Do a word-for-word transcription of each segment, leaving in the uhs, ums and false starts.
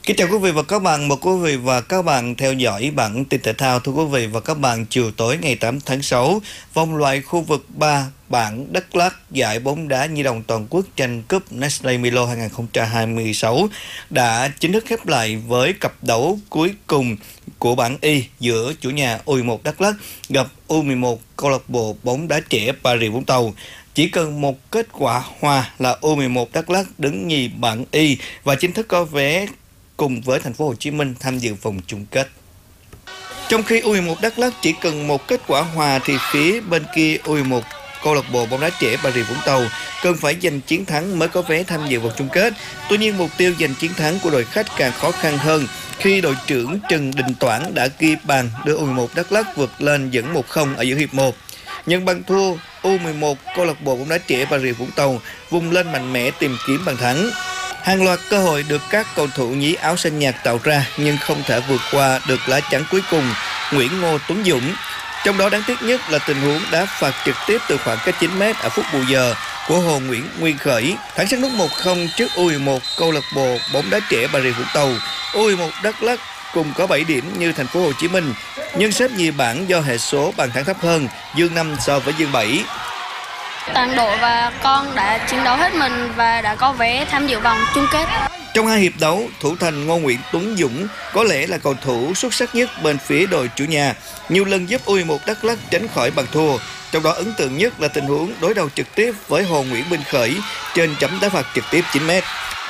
Kính chào quý vị và các bạn, mời quý vị và các bạn theo dõi bản tin thể thao. Thưa quý vị và các bạn, chiều tối ngày tám tháng sáu, vòng loại khu vực ba bảng Đắk Lắk giải bóng đá nhi đồng toàn quốc tranh cúp Nestlé Milo hai không hai sáu đã chính thức khép lại với cặp đấu cuối cùng của bảng Y giữa chủ nhà U mười một Đắk Lắk gặp U mười một câu lạc bộ bóng đá trẻ Bà Rịa Vũng Tàu. Chỉ cần một kết quả hòa là U mười một Đắk Lắk đứng nhì bảng Y và chính thức có vé cùng với thành phố Hồ Chí Minh tham dự vòng chung kết. Trong khi U mười một Đắk Lắk chỉ cần một kết quả hòa thì phía bên kia U mười một câu lạc bộ bóng đá trẻ Bà Rịa Vũng Tàu cần phải giành chiến thắng mới có vé tham dự vòng chung kết. Tuy nhiên mục tiêu giành chiến thắng của đội khách càng khó khăn hơn khi đội trưởng Trần Đình Toản đã ghi bàn đưa U mười một Đắk Lắk vượt lên dẫn một không ở giữa hiệp một. Nhận bàn thua, U mười một câu lạc bộ bóng đá trẻ Bà Rịa Vũng Tàu vùng lên mạnh mẽ tìm kiếm bàn thắng. Hàng loạt cơ hội được các cầu thủ nhí áo xanh nhạt tạo ra nhưng không thể vượt qua được lá chắn cuối cùng Nguyễn Ngô Tuấn Dũng. Trong đó đáng tiếc nhất là tình huống đá phạt trực tiếp từ khoảng cách chín mét ở phút bù giờ của Hồ Nguyễn Nguyên Khởi, thắng sân nút một không trước U mười một câu lạc bộ bóng đá trẻ Bà Rịa Vũng Tàu. U mười một Đắk Lắk cùng có bảy điểm như thành phố Hồ Chí Minh, nhưng xếp nhì bảng do hệ số bàn thắng thấp hơn, dương năm so với dương bảy. Toàn đội và con đã chiến đấu hết mình và đã có vé tham dự vòng chung kết. Trong hai hiệp đấu, thủ thành Ngô Nguyễn Tuấn Dũng có lẽ là cầu thủ xuất sắc nhất bên phía đội chủ nhà, nhiều lần giúp U mười một Đắk Lắk tránh khỏi bàn thua. Trong đó ấn tượng nhất là tình huống đối đầu trực tiếp với Hồ Nguyễn Minh Khởi trên chấm đá phạt trực tiếp chín mét.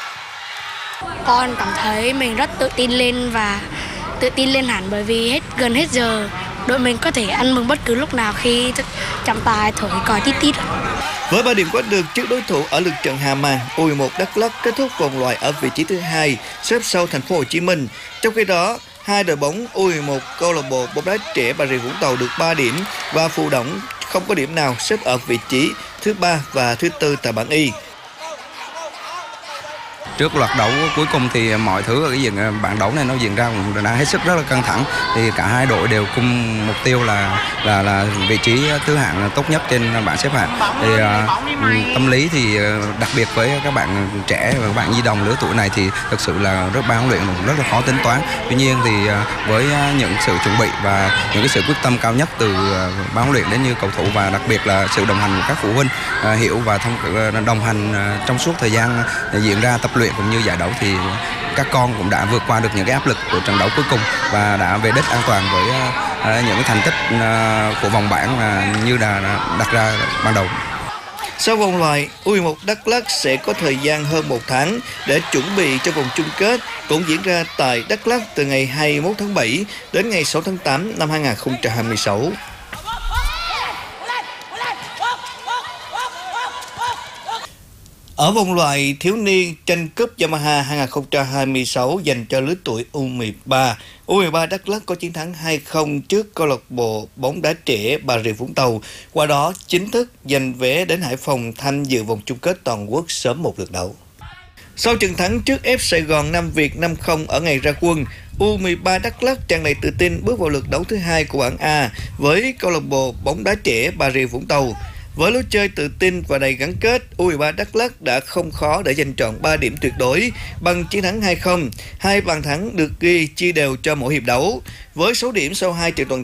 Con cảm thấy mình rất tự tin lên và tự tin lên hẳn bởi vì hết gần hết giờ đội mình có thể ăn mừng bất cứ lúc nào khi trọng tài thổi còi tít tít. Với ba điểm có được trước đối thủ ở lượt trận hạ màn, U mười một Đắk Lắk kết thúc vòng loại ở vị trí thứ hai, xếp sau thành phố Hồ Chí Minh. Trong khi đó, hai đội bóng U mười một câu lạc bộ bóng đá trẻ Bà Rịa Vũng Tàu được ba điểm và Phù Đổng không có điểm nào, xếp ở vị trí thứ ba và thứ tư tại bảng Y. Trước loạt đấu cuối cùng thì mọi thứ ở cái diện bảng đấu này nó diễn ra cũng đang hết sức rất là căng thẳng, thì cả hai đội đều cùng mục tiêu là là là vị trí thứ hạng tốt nhất trên bảng xếp hạng. Thì uh, tâm lý thì đặc biệt với các bạn trẻ và các bạn nhi đồng lứa tuổi này thì thực sự là rất ban huấn luyện rất là khó tính toán. Tuy nhiên thì uh, với những sự chuẩn bị và những cái sự quyết tâm cao nhất từ uh, ban huấn luyện đến như cầu thủ và đặc biệt là sự đồng hành của các phụ huynh uh, hiểu và thông uh, đồng hành uh, trong suốt thời gian uh, diễn ra tập luyện cũng như giải đấu thì các con cũng đã vượt qua được những cái áp lực của trận đấu cuối cùng và đã về đích an toàn với uh, những cái thành tích uh, của vòng bảng uh, như đã đặt ra ban đầu. Sau vòng loại, U mười một Đắk Lắk sẽ có thời gian hơn một tháng để chuẩn bị cho vòng chung kết cũng diễn ra tại Đắk Lắk từ ngày hai mươi mốt tháng bảy đến ngày sáu tháng tám năm hai không hai sáu. Ở vòng loại thiếu niên tranh cúp Yamaha hai không hai sáu dành cho lứa tuổi U mười ba, U mười ba Đắk Lắk có chiến thắng hai không trước câu lạc bộ bóng đá trẻ Bà Rịa Vũng Tàu, qua đó chính thức giành vé đến Hải Phòng tham dự vòng chung kết toàn quốc sớm một lượt đấu. Sau trận thắng trước ép Sài Gòn Nam Việt năm không ở ngày ra quân, U mười ba Đắk Lắk tràn đầy tự tin bước vào lượt đấu thứ hai của bảng A với câu lạc bộ bóng đá trẻ Bà Rịa Vũng Tàu. Với lối chơi tự tin và đầy gắn kết, U mười ba Đắk Lắk đã không khó để giành trọn ba điểm tuyệt đối bằng chiến thắng hai không. Hai bàn thắng được ghi chia đều cho mỗi hiệp đấu. Với số điểm sau hai trận toàn